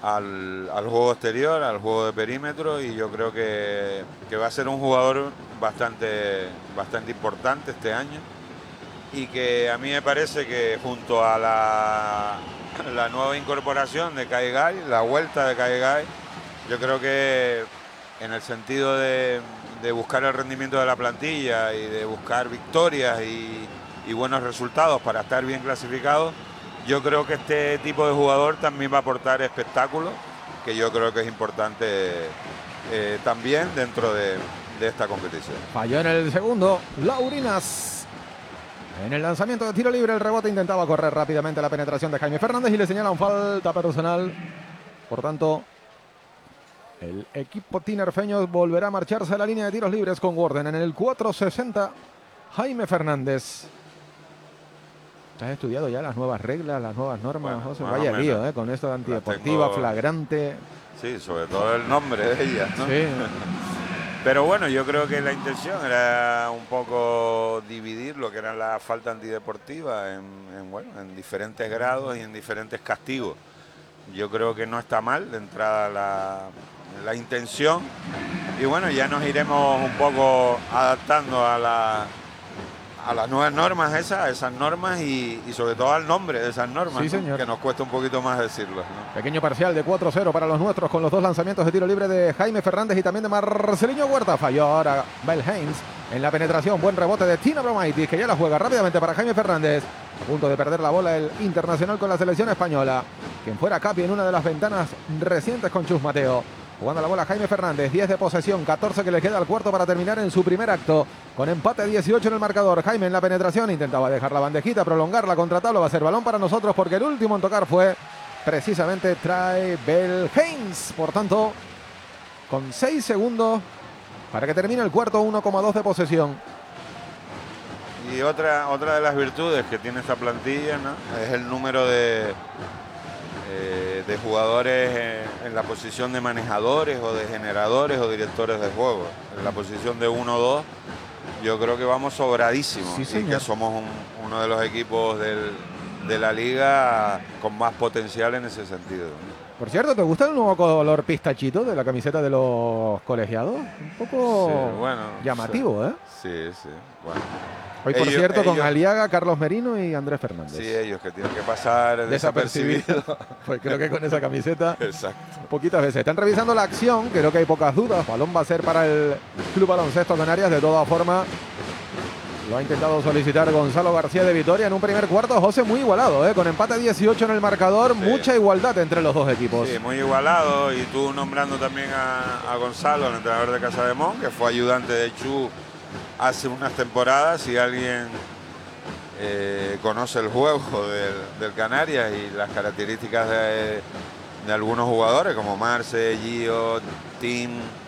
al juego exterior, al juego de perímetro, y yo creo que va a ser un jugador bastante importante este año, y que a mí me parece que junto a la nueva incorporación de Kai Guy, la vuelta de Kai Guy, yo creo que en el sentido de buscar el rendimiento de la plantilla y de buscar victorias y buenos resultados para estar bien clasificados, yo creo que este tipo de jugador también va a aportar espectáculo, que yo creo que es importante también dentro de esta competición. Falló en el segundo Laurinas. En el lanzamiento de tiro libre, el rebote intentaba correr rápidamente la penetración de Jaime Fernández y le señalan falta personal. Por tanto, el equipo tinerfeño volverá a marcharse a la línea de tiros libres con Warden en el 4.60. Jaime Fernández. ¿Has estudiado ya las nuevas reglas, las nuevas normas, Bueno, José? más Vaya o lío, menos. con esto de antideportiva, flagrante. Sí, sobre todo el nombre de ellas, ¿no? Sí. Pero bueno, yo creo que la intención era un poco dividir lo que era la falta antideportiva en diferentes grados y en diferentes castigos. Yo creo que no está mal de entrada la intención, y bueno, ya nos iremos un poco adaptando a las nuevas normas, esas normas, y sobre todo al nombre de esas normas, Sí, ¿no? señor. Que nos cuesta un poquito más decirlo, ¿no? Pequeño parcial de 4-0 para los nuestros, con los dos lanzamientos de tiro libre de Jaime Fernández y también de Marcelinho Huerta. Falló ahora Bell Haynes en la penetración. Buen rebote de Tina Bromaitis, que ya la juega rápidamente para Jaime Fernández. A punto de perder la bola el internacional con la selección española, quien fuera Capi en una de las ventanas recientes con Chus Mateo. Jugando la bola Jaime Fernández, 10 de posesión, 14 que le queda al cuarto para terminar en su primer acto. Con empate 18 en el marcador. Jaime en la penetración, intentaba dejar la bandejita, prolongarla, contratablo, va a ser balón para nosotros porque el último en tocar fue precisamente Bell Haynes. Por tanto, con 6 segundos para que termine el cuarto, 1,2 de posesión. Y otra de las virtudes que tiene esta plantilla, ¿no?, es el número de jugadores en la posición de manejadores o de generadores o directores de juego. En la posición de 1-2 yo creo que vamos sobradísimos, Sí, y que somos uno de los equipos de la liga con más potencial en ese sentido, ¿no? Por cierto, ¿te gusta el nuevo color pistachito de la camiseta de los colegiados? Un poco Sí, bueno, llamativo, ¿eh? Sí, bueno. Hoy, por cierto, con Aliaga, Carlos Merino y Andrés Fernández. Sí, ellos que tienen que pasar desapercibidos. Pues creo que con esa camiseta, exacto, poquitas veces. Están revisando la acción, creo que hay pocas dudas. Balón va a ser para el Club Baloncesto Canarias. De todas formas, lo ha intentado solicitar Gonzalo García de Vitoria en un primer cuarto, José, muy igualado, con empate 18 en el marcador. Sí. Mucha igualdad entre los dos equipos. Sí, muy igualado. Y tú nombrando también a Gonzalo, el entrenador de Casademón, que fue ayudante de Chu hace unas temporadas. Si alguien conoce el juego del Canarias y las características de algunos jugadores como Marce, Gio, Tim,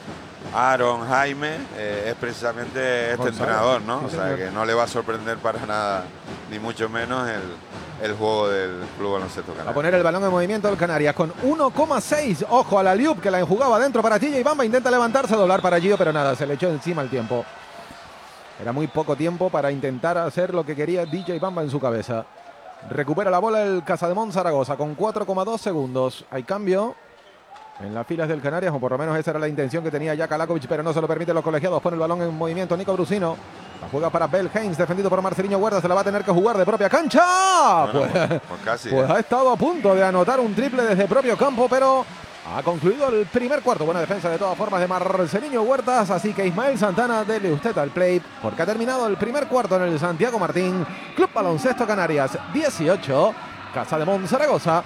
Aaron, Jaime, es precisamente este entrenador, ¿no? Sí, o sea, que no le va a sorprender para nada, ni mucho menos el juego del Club Baloncesto Canarias. A poner el balón en movimiento el Canarias con 1,6. Ojo a la Liup, que la enjugaba dentro para TJ Bamba. Intenta levantarse, doblar para Gio, pero nada, se le echó encima el tiempo. Era muy poco tiempo para intentar hacer lo que quería DJ Bamba en su cabeza. Recupera la bola el Casademón Zaragoza con 4,2 segundos. Hay cambio en las filas del Canarias, o por lo menos esa era la intención que tenía ya Kalakovic, pero no se lo permiten los colegiados. Pone el balón en movimiento Nico Brusino. La juega para Bell Haynes, defendido por Marcelinho Huerta. Se la va a tener que jugar de propia cancha. Bueno, pues casi, pues ha estado a punto de anotar un triple desde propio campo, pero ha concluido el primer cuarto. Buena defensa de todas formas de Marcelinho Huertas. Así que Ismael Santana, dele usted al play, porque ha terminado el primer cuarto en el Santiago Martín. Club Baloncesto Canarias 18, Casademón Zaragoza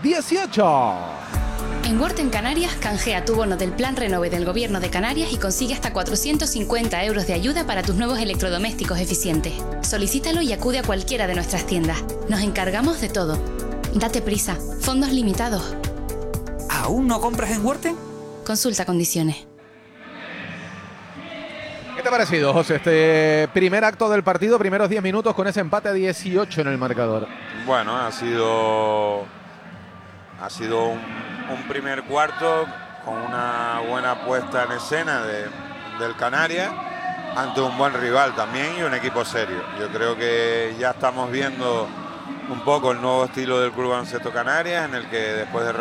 18. En Worten Canarias, canjea tu bono del Plan Renove del Gobierno de Canarias y consigue hasta 450 euros de ayuda para tus nuevos electrodomésticos eficientes. Solicítalo y acude a cualquiera de nuestras tiendas. Nos encargamos de todo. Date prisa. Fondos limitados. ¿Aún no compras en Worten? Consulta condiciones. ¿Qué te ha parecido, José, este primer acto del partido, primeros 10 minutos con ese empate a 18 en el marcador? Bueno, ha sido un primer cuarto con una buena puesta en escena del Canarias ante un buen rival también y un equipo serio. Yo creo que ya estamos viendo un poco el nuevo estilo del Club Baloncesto Canarias, en el que después de